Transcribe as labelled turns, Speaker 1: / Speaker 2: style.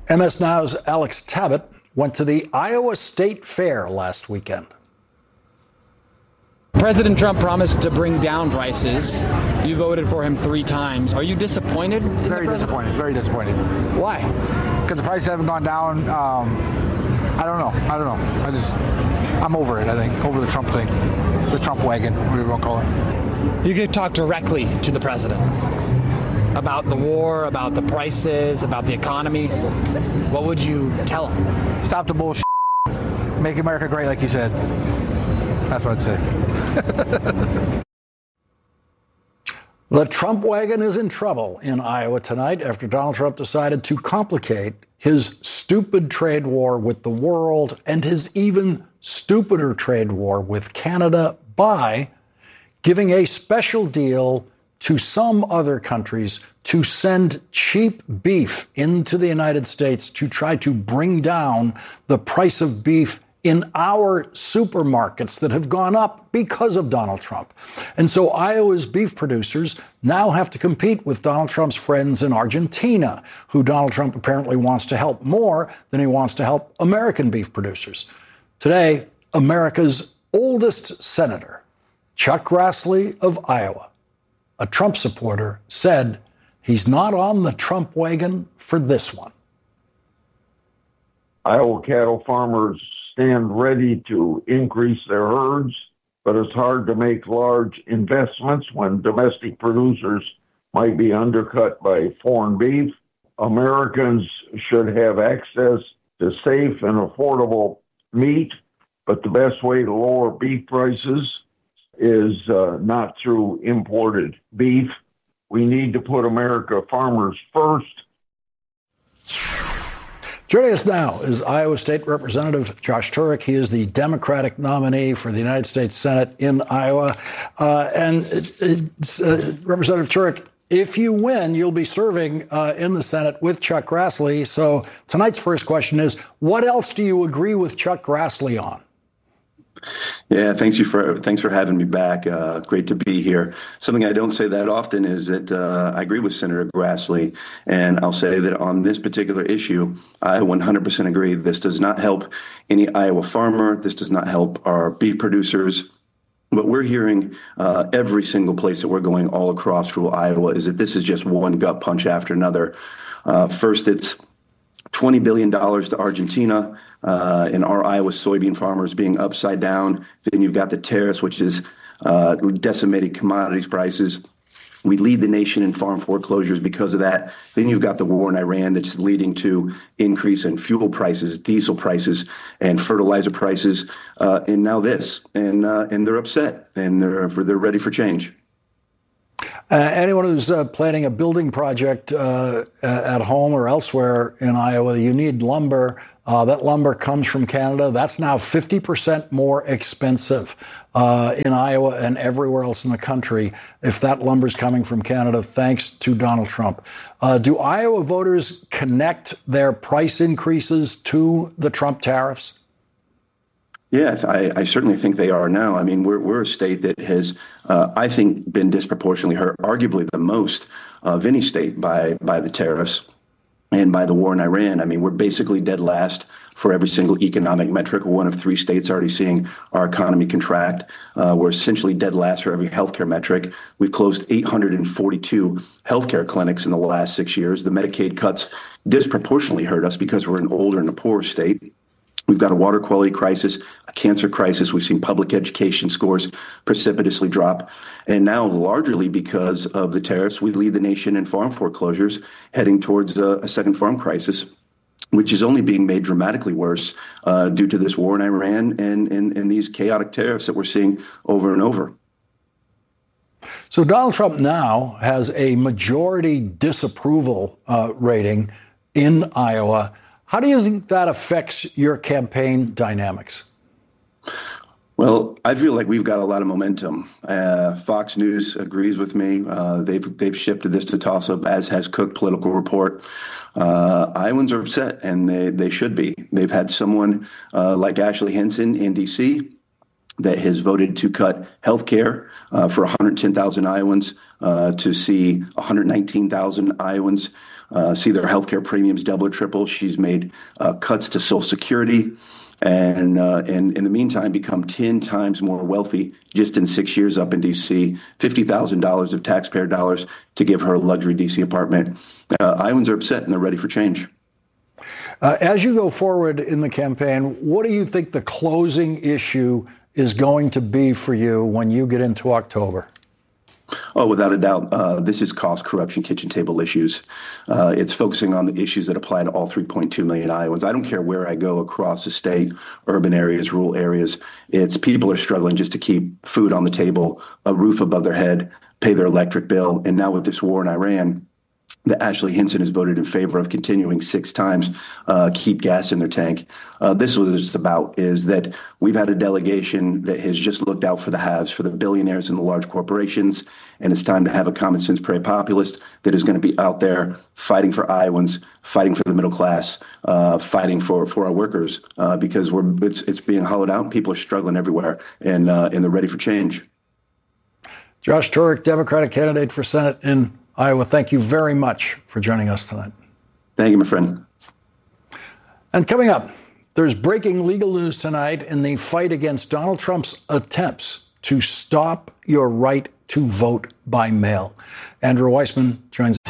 Speaker 1: MS Now's Alex Tabbitt went to the Iowa State Fair last weekend.
Speaker 2: President Trump promised to bring down prices. You voted for him 3 times. Are you disappointed?
Speaker 3: Very disappointed. Very disappointed.
Speaker 2: Why?
Speaker 3: Because the prices haven't gone down. I don't know. I'm over it, I think. Over the Trump thing. The Trump wagon, whatever you want to call it.
Speaker 2: You could talk directly to the president about the war, about the prices, about the economy. What would you tell him?
Speaker 3: Stop the bullshit. Make America great, like you said. That's what I'd say.
Speaker 1: The Trump wagon is in trouble in Iowa tonight after Donald Trump decided to complicate his stupid trade war with the world and his even stupider trade war with Canada by giving a special deal to some other countries to send cheap beef into the United States to try to bring down the price of beef in our supermarkets that have gone up because of Donald Trump. And so Iowa's beef producers now have to compete with Donald Trump's friends in Argentina, who Donald Trump apparently wants to help more than he wants to help American beef producers. Today, America's oldest senator, Chuck Grassley of Iowa, a Trump supporter, said he's not on the Trump wagon for this one.
Speaker 4: Iowa cattle farmers stand ready to increase their herds, but it's hard to make large investments when domestic producers might be undercut by foreign beef. Americans should have access to safe and affordable meat, but the best way to lower beef prices is not through imported beef. We need to put America farmers first.
Speaker 1: Joining us now is Iowa State Representative Josh Turek. He is the Democratic nominee for the United States Senate in Iowa. Representative Turek, if you win, you'll be serving in the Senate with Chuck Grassley. So tonight's first question is, what else do you agree with Chuck Grassley on?
Speaker 5: Yeah, thanks for having me back. Great to be here. Something I don't say that often is that I agree with Senator Grassley, and I'll say that on this particular issue, I 100% agree. This does not help any Iowa farmer. This does not help our beef producers. What we're hearing every single place that we're going all across rural Iowa is that this is just one gut punch after another. First, it's $20 billion to Argentina. And our Iowa soybean farmers being upside down. Then you've got the tariffs, which is decimated commodities prices. We lead the nation in farm foreclosures because of that. Then you've got the war in Iran that's leading to increase in fuel prices, diesel prices, and fertilizer prices. And now this, and they're upset, and they're ready for change.
Speaker 1: Anyone who's planning a building project at home or elsewhere in Iowa, you need lumber. That lumber comes from Canada. That's now 50% more expensive in Iowa and everywhere else in the country if that lumber is coming from Canada, thanks to Donald Trump. Do Iowa voters connect their price increases to the Trump tariffs?
Speaker 5: Yeah, I certainly think they are now. I mean, we're a state that has, I think, been disproportionately hurt, arguably the most of any state by the tariffs and by the war in Iran. I mean, we're basically dead last for every single economic metric. We're one of 3 states already seeing our economy contract. We're essentially dead last for every healthcare metric. We've closed 842 healthcare clinics in the last 6 years. The Medicaid cuts disproportionately hurt us because we're an older and a poorer state. We've got a water quality crisis, a cancer crisis. We've seen public education scores precipitously drop. And now, largely because of the tariffs, we lead the nation in farm foreclosures, heading towards a second farm crisis, which is only being made dramatically worse due to this war in Iran and these chaotic tariffs that we're seeing over and over.
Speaker 1: So Donald Trump now has a majority disapproval rating in Iowa. How do you think that affects your campaign dynamics?
Speaker 5: Well, I feel like we've got a lot of momentum. Fox News agrees with me. They've shifted this to toss-up, as has Cook Political Report. Iowans are upset, and they should be. They've had someone like Ashley Hinson in D.C. that has voted to cut health care for 110,000 Iowans, to see 119,000 Iowans see their health care premiums double or triple. She's made cuts to Social Security, and in the meantime become 10 times more wealthy just in 6 years up in D.C., $50,000 of taxpayer dollars to give her a luxury D.C. apartment. Iowans are upset and they're ready for change.
Speaker 1: As you go forward in the campaign, what do you think the closing issue is going to be for you when you get into October?
Speaker 5: Oh, without a doubt, this is cost, corruption, kitchen table issues. It's focusing on the issues that apply to all 3.2 million Iowans. I don't care where I go across the state, urban areas, rural areas. It's people are struggling just to keep food on the table, a roof above their head, pay their electric bill. And now with this war in Iran, that Ashley Hinson has voted in favor of continuing 6 times, keep gas in their tank. This is what it's about, is that we've had a delegation that has just looked out for the haves, for the billionaires and the large corporations, and it's time to have a common sense prairie populist that is going to be out there fighting for Iowans, fighting for the middle class, fighting for our workers, because it's being hollowed out and people are struggling everywhere, and they're ready for change.
Speaker 1: Josh Turek, Democratic candidate for Senate in Iowa, thank you very much for joining us tonight.
Speaker 5: Thank you, my friend.
Speaker 1: And coming up, there's breaking legal news tonight in the fight against Donald Trump's attempts to stop your right to vote by mail. Andrew Weissmann joins